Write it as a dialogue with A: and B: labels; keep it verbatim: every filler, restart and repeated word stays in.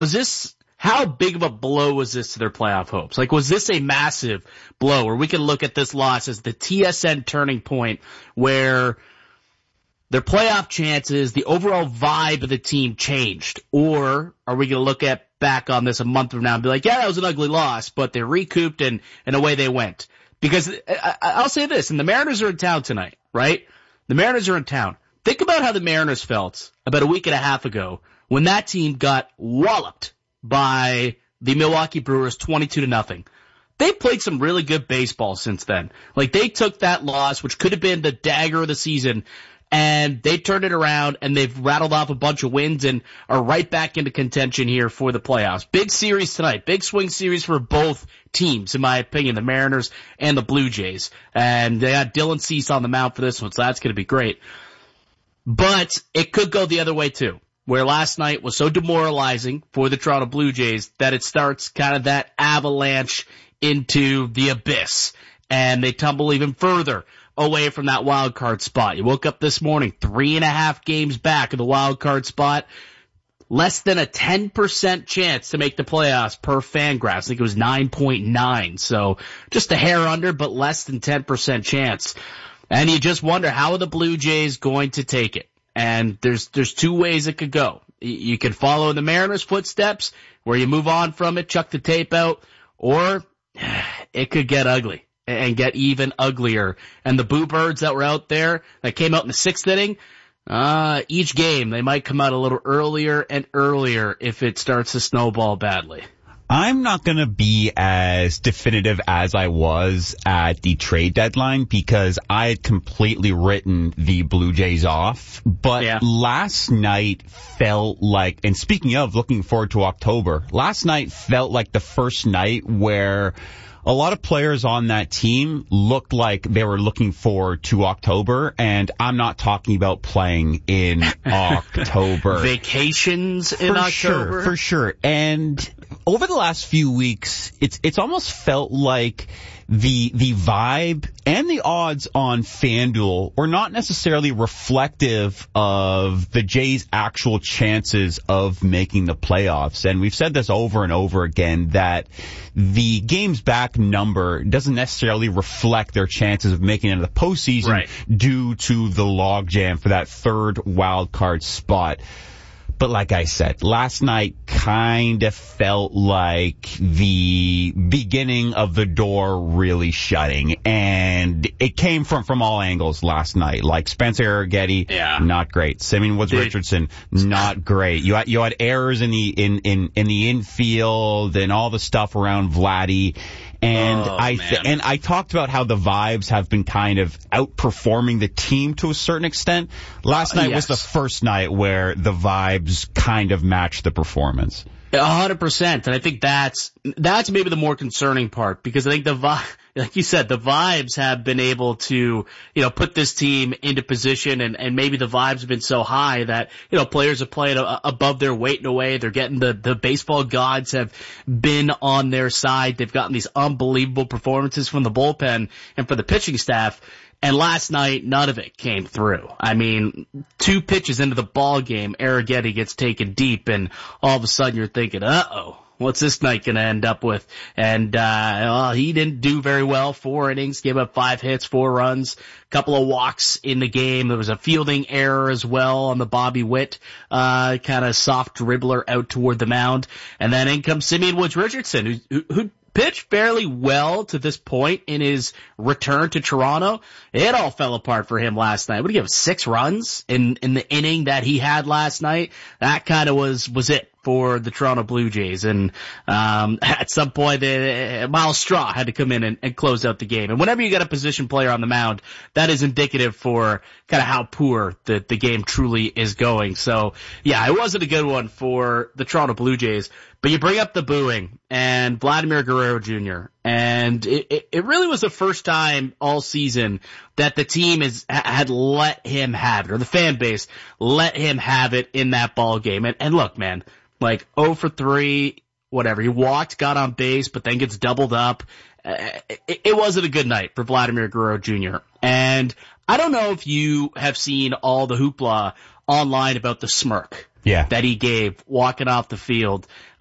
A: was this, how big of a blow was this to their playoff hopes? Like, was this a massive blow? Or we can look at this loss as the T S N turning point where their playoff chances, the overall vibe of the team changed? Or are we going to look at back on this a month from now and be like, yeah, that was an ugly loss, but they recouped and, and away they went? Because I, I'll say this, and the Mariners are in town tonight, right? The Mariners are in town. Think about how the Mariners felt about a week and a half ago when that team got walloped by the Milwaukee Brewers twenty-two to nothing. They played some really good baseball since then. Like, they took that loss, which could have been the dagger of the season, and they turned it around, and they've rattled off a bunch of wins and are right back into contention here for the playoffs. Big series tonight. Big swing series for both teams, in my opinion, the Mariners and the Blue Jays. And they got Dylan Cease on the mound for this one, so that's going to be great. But it could go the other way, too, where last night was so demoralizing for the Toronto Blue Jays that it starts kind of that avalanche into the abyss, and they tumble even further away from that wild card spot. You woke up this morning, three and a half games back of the wild card spot, less than a ten percent chance to make the playoffs per Fangraphs. I think it was nine point nine, so just a hair under, but less than ten percent chance. And you just wonder, how are the Blue Jays going to take it? And there's there's two ways it could go. You can follow in the Mariners' footsteps, where you move on from it, chuck the tape out, or it could get ugly and get even uglier. And the Boo Birds that were out there that came out in the sixth inning, uh, each game they might come out a little earlier and earlier if it starts to snowball badly.
B: I'm not going to be as definitive as I was at the trade deadline because I had completely written the Blue Jays off. But yeah. Last night felt like, and speaking of looking forward to October, last night felt like the first night where a lot of players on that team looked like they were looking forward to October, and I'm not talking about playing in October.
A: Vacations in
B: for
A: October?
B: Sure, for sure. And over the last few weeks, it's it's almost felt like the the vibe and the odds on FanDuel were not necessarily reflective of the Jays' actual chances of making the playoffs. And we've said this over and over again, that the games back number doesn't necessarily reflect their chances of making it into the postseason, right, due to the logjam for that third wild card spot. But like I said, last night kind of felt like the beginning of the door really shutting. And it came from, from all angles last night. Like Spencer Arrighetti, yeah, not great. Simeon Woods-Richardson, not great. You had, you had errors in the, in, in, in the infield and all the stuff around Vladdy. And oh, I th- and I talked about how the vibes have been kind of outperforming the team to a certain extent. Last uh, night yes. was the first night where the vibes kind of matched the performance.
A: A hundred percent. And I think that's, that's maybe the more concerning part, because I think the vibe, like you said, the vibes have been able to, you know, put this team into position, and, and maybe the vibes have been so high that, you know, players have played a, above their weight in a way. They're getting the, the baseball gods have been on their side. They've gotten these unbelievable performances from the bullpen and for the pitching staff. And last night, none of it came through. I mean, two pitches into the ball game, Arrighetti gets taken deep, and all of a sudden you're thinking, uh-oh, what's this night going to end up with? And uh well, he didn't do very well. Four innings, gave up five hits, four runs, a couple of walks in the game. There was a fielding error as well on the Bobby Witt uh kind of soft dribbler out toward the mound. And then in comes Simeon Woods-Richardson, who, who, who pitched fairly well to this point in his return to Toronto. It all fell apart for him last night. What did he give? Six runs in, in the inning that he had last night? That kind of was, was it for the Toronto Blue Jays. And, um, at some point, uh, Miles Straw had to come in and, and close out the game. And whenever you get a position player on the mound, that is indicative for kind of how poor the, the game truly is going. So, yeah, it wasn't a good one for the Toronto Blue Jays. But you bring up the booing and Vladimir Guerrero Junior And it, it, it really was the first time all season that the team is, had let him have it, or the fan base let him have it in that ball game. And, and look, man, like oh for three, whatever. He walked, got on base, but then gets doubled up. Uh, it, it wasn't a good night for Vladimir Guerrero Junior And I don't know if you have seen all the hoopla online about the smirk
B: yeah.
A: that he gave walking off the field.